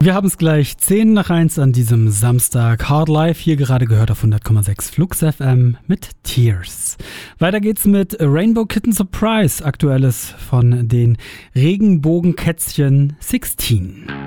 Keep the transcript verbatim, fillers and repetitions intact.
Wir haben es gleich zehn nach eins an diesem Samstag. Hard Life, hier gerade gehört auf hundert Komma sechs Flux F M mit Tears. Weiter geht's mit Rainbow Kitten Surprise, aktuelles von den Regenbogenkätzchen sechzehn.